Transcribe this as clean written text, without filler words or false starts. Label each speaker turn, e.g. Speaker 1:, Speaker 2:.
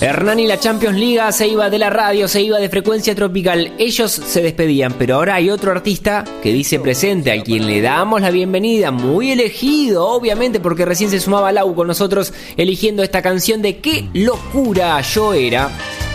Speaker 1: Hernán y la Champions League se iba de la radio, se iba de Frecuencia Tropical. Ellos se despedían, pero ahora hay otro artista que dice presente, al quien le damos la bienvenida. Muy elegido, obviamente, porque recién se sumaba Lau con nosotros eligiendo esta canción de Qué locura yo era.